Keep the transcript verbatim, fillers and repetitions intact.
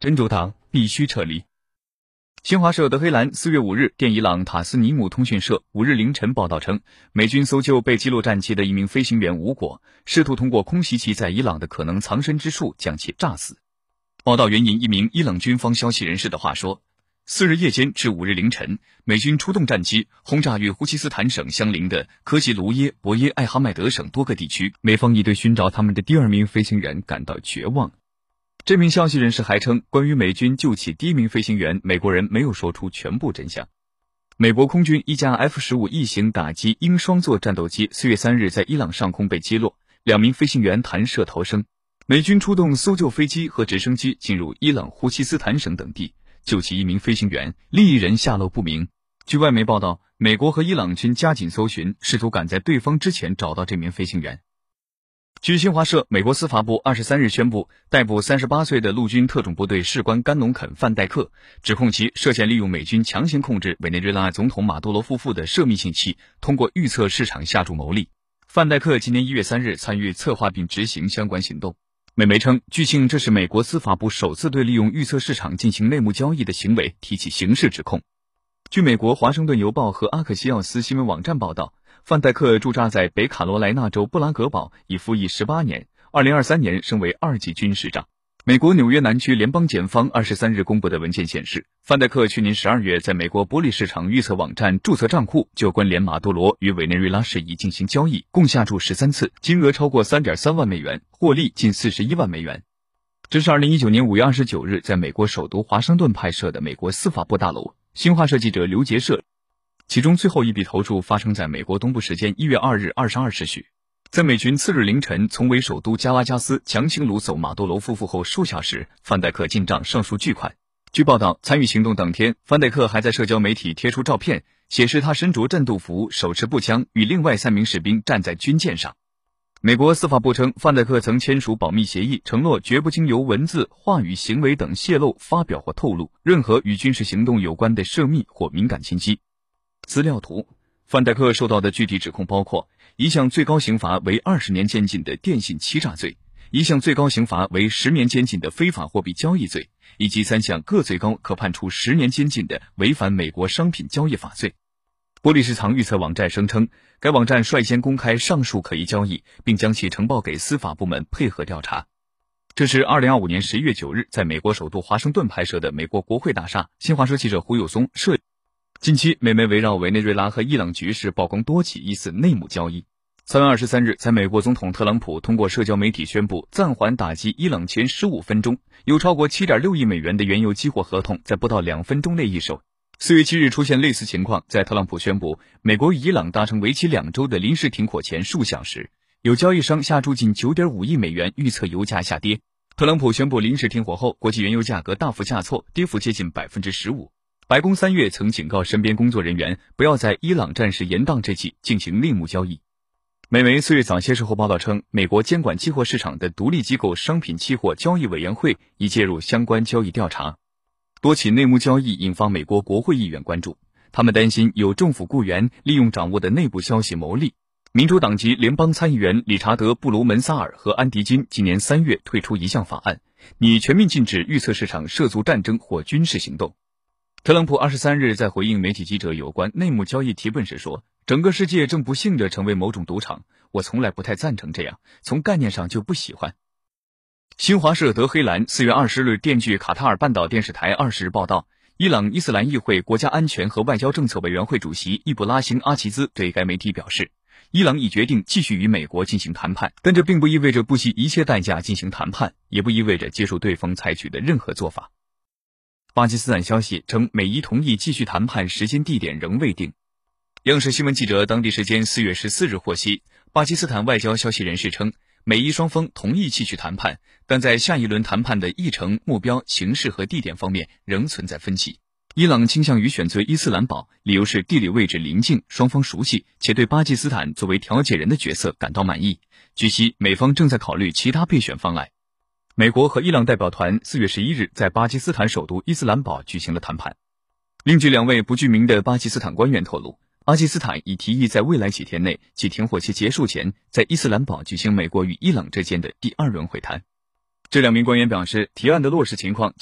珍珠党必须撤离。新华社德黑兰四月五日电伊朗塔斯尼姆通讯社五日凌晨报道称，美军搜救被击落战机的一名飞行员无果，试图通过空袭其在伊朗的可能藏身之处将其炸死。报道援引一名伊朗军方消息人士的话说，四日夜间至五日凌晨，美军出动战机轰炸与胡奇斯坦省相邻的科吉卢耶、博耶艾哈迈德省多个地区，美方已对寻找他们的第二名飞行员感到绝望。这名消息人士还称，关于美军救起第一名飞行员，美国人没有说出全部真相。美国空军一架 F 十五 E 型打击鹰双座战斗机四月三日在伊朗上空被击落，两名飞行员弹射逃生。美军出动搜救飞机和直升机进入伊朗胡奇斯坦省等地，救起一名飞行员，另一人下落不明。据外媒报道，美国和伊朗军加紧搜寻，试图赶在对方之前找到这名飞行员。据新华社，美国司法部二十三日宣布逮捕三十八岁的陆军特种部队士官甘农肯·范戴克，指控其涉嫌利用美军强行控制委内瑞拉总统马杜罗夫妇的涉密信息，通过预测市场下注牟利。范戴克今年一月三日参与策划并执行相关行动。美媒称，据信这是美国司法部首次对利用预测市场进行内幕交易的行为提起刑事指控。据美国华盛顿邮报和阿克西奥斯新闻网站报道，范戴克驻扎在北卡罗来纳州布拉格堡，已服役十八年，二零二三年升为二级军师长。美国纽约南区联邦检方二十三日公布的文件显示，范戴克去年十二月在美国玻璃市场预测网站注册账户，就关联马杜罗与委内瑞拉事宜进行交易，共下注十三次，金额超过 三点三万美元，获利近四十一万美元。这是二零一九年五月二十九日在美国首都华盛顿拍摄的美国司法部大楼。新华社记者刘杰社，其中最后一笔投注发生在美国东部时间一月二日二十二时许。在美军次日凌晨从为首都加拉加斯强行掳走马杜罗夫妇后数小时，范戴克进账上述巨款。据报道，参与行动当天，范戴克还在社交媒体贴出照片，显示他身着战斗服，手持步枪，与另外三名士兵站在军舰上。美国司法部称，范戴克曾签署保密协议，承诺绝不经由文字、话语、行为等泄露、发表或透露任何与军事行动有关的涉密或敏感信息。资料图，范戴克受到的具体指控包括一项最高刑罚为二十年监禁的电信欺诈罪，一项最高刑罚为十年监禁的非法货币交易罪，以及三项各最高可判处十年监禁的违反美国商品交易法罪。玻璃市场预测网站声称，该网站率先公开上述可疑交易，并将其呈报给司法部门配合调查。这是二零二五年十一月九日在美国首都华盛顿拍摄的美国国会大厦。新华社记者胡有松摄。近期，美媒围绕委内瑞拉和伊朗局势曝光多起疑似内幕交易。三月二十三日，在美国总统特朗普通过社交媒体宣布暂缓打击伊朗前十五分钟，有超过 七点六亿美元的原油期货合同在不到两分钟内易手。四月七日出现类似情况，在特朗普宣布美国与伊朗达成为期两周的临时停火前数小时，有交易商下注近 九点五亿美元预测油价下跌。特朗普宣布临时停火后，国际原油价格大幅下挫，跌幅接近 百分之十五。白宫三月曾警告身边工作人员不要在伊朗战事延宕之际进行内幕交易。美媒四月早些时候报道称，美国监管期货市场的独立机构商品期货交易委员会已介入相关交易调查。多起内幕交易引发美国国会议员关注，他们担心有政府雇员利用掌握的内部消息牟利。民主党籍联邦参议员理查德·布卢门萨尔和安迪金今年三月推出一项法案，拟全面禁止预测市场涉足战争或军事行动。特朗普二十三日在回应媒体记者有关内幕交易提问时说，整个世界正不幸地成为某种赌场，我从来不太赞成这样，从概念上就不喜欢。新华社德黑兰四月二十日电据卡塔尔半岛电视台二十日报道，伊朗伊斯兰议会国家安全和外交政策委员会主席易卜拉欣·阿齐兹对该媒体表示，伊朗已决定继续与美国进行谈判，但这并不意味着不惜一切代价进行谈判，也不意味着接受对方采取的任何做法。巴基斯坦消息称，美伊同意继续谈判，时间地点仍未定。央视新闻记者当地时间四月十四日获悉，巴基斯坦外交消息人士称，美伊双方同意继续谈判，但在下一轮谈判的议程、目标、形式和地点方面仍存在分歧。伊朗倾向于选择伊斯兰堡，理由是地理位置邻近，双方熟悉，且对巴基斯坦作为调解人的角色感到满意。据悉，美方正在考虑其他备选方案。美国和伊朗代表团四月十一日在巴基斯坦首都伊斯兰堡举行了谈判。另据两位不具名的巴基斯坦官员透露，巴基斯坦已提议在未来几天内，即停火期结束前，在伊斯兰堡举行美国与伊朗之间的第二轮会谈。这两名官员表示，提案的落实情况